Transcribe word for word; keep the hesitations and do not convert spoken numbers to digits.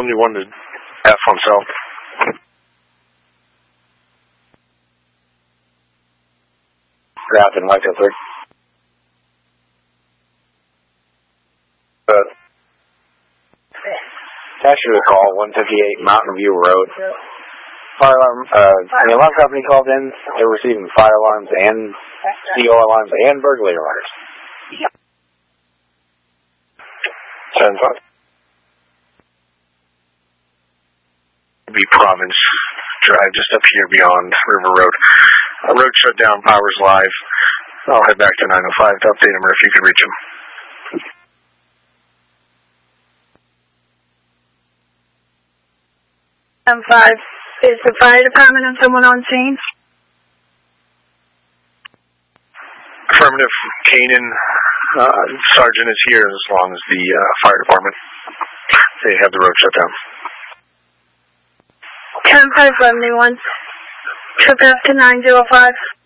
seventy-one to F on cell. Ground and Mike three. Uh, Passenger call, one fifty-eight Mountain View Road. Fire alarm, uh, the alarm company called in. They're receiving fire alarms and C O alarms and burglary alarms. ten five. Be Province Drive, just up here beyond River Road. Uh, road shut down, power's live. I'll head back to nine oh five to update him, or if you could reach him. ten five. Is the fire department and someone on scene? Affirmative. Kanan, uh, Sergeant is here as long as the uh, fire department. They have the road shut down. ten five seventy-one. Trip F to nine oh five.